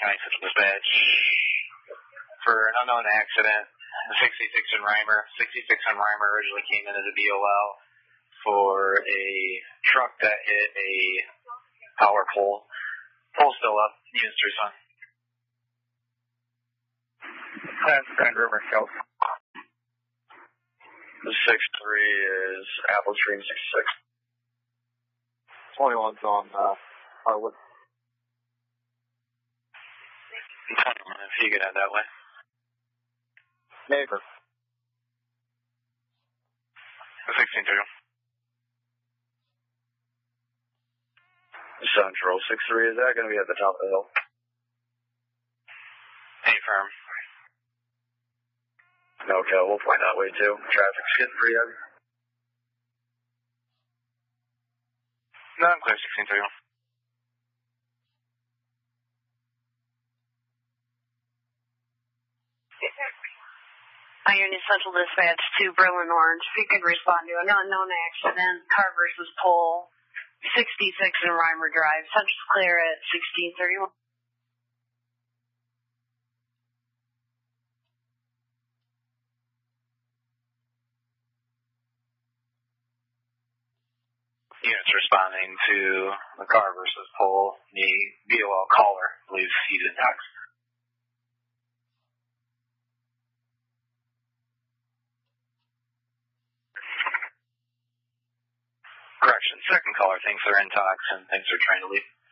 County Central Dispatch for an unknown accident. 66 in Reimer. 66 in Reimer originally came in as a BOL for a truck that hit a power pole. Pole's still up. Units to respond. That's Grand River South. The 6-3 is Apple Stream 66. 21's on Harwood. If you get out that way. Neighbor. 16-2. Central 6-3, is that going to be at the top of the hill? Any firm. Okay, we'll point that way too. Traffic's getting pretty heavy. No, I'm clear, 16-3. Union Central Dispatch to Berlin Orange. If you could respond to an unknown accident, car versus pole, 66 in Reimer Drive. Central's clear at 1631. Units responding to the car versus pole. The BOL caller believes he's in Tux. Correction, second caller thinks they're in Tux and thinks they're trying to leave.